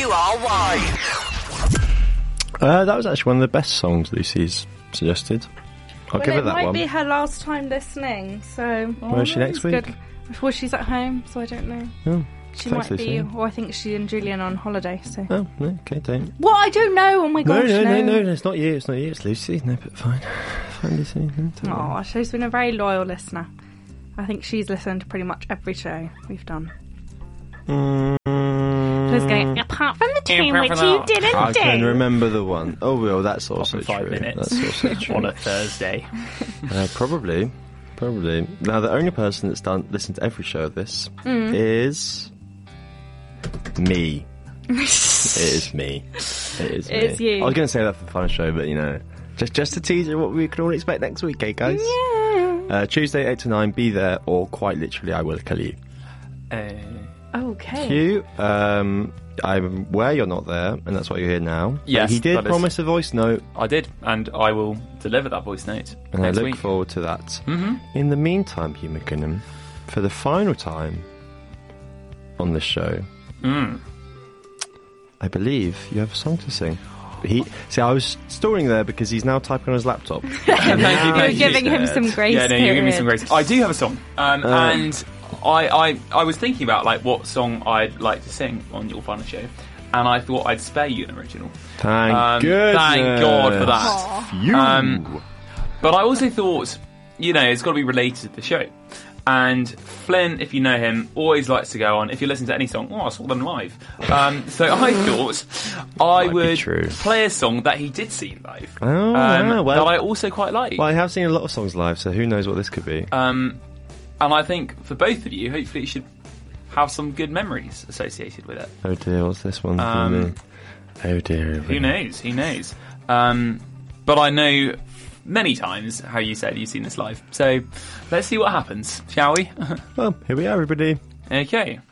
WRY. That was actually one of the best songs Lucy's suggested. I'll give it that one. It might be her last time listening, so... Where is she next week? Good. Well, she's at home, so I don't know. Oh, she thanks, might be... Lucy. Or I think she and Julian are on holiday, so... Oh, no, okay, don't. What? I don't know! Oh my gosh, No, it's not you, it's Lucy. No, but fine. Fine, Lucy. Oh, she's been a very loyal listener. I think she's listened to pretty much every show we've done. Who's going, apart from the two which you didn't I do. can remember the one. Oh, well, that's also in 5 true. minutes. That's also true. On a Thursday. Probably. Now, the only person that's listened to every show of this is me. It is me. It's you. I was going to say that for the final show, but just to tease you what we can all expect next week, eh, guys? Yeah. Tuesday 8 to 9, be there, or quite literally, I will kill you. Okay. Q, I'm aware you're not there, and that's why you're here now. Yes, he did that is- promise a voice note, I did, and I will deliver that voice note and next I look week. forward to that. In the meantime, Hugh McKinnon, for the final time on this show, I believe you have a song to sing. I was stalling there because he's now typing on his laptop. You're giving him some grace. Yeah, no, you're giving me some period. grace. I do have a song, and I was thinking about what song I'd like to sing on your final show, and I thought I'd spare you an original. Thank goodness. Thank God for that. Phew. But I also thought, it's got to be related to the show. And Flynn, if you know him, always likes to go on, if you listen to any song, I saw them live. So I thought I would play a song that he did see live. Oh, that well, I also quite like. well, I have seen a lot of songs live, so who knows what this could be. And I think for both of you, hopefully it should have some good memories associated with it. Oh dear, what's this one for me? Oh dear. Who knows? But I know many times how you said you've seen this live. So let's see what happens, shall we? Well, here we are, everybody. Okay.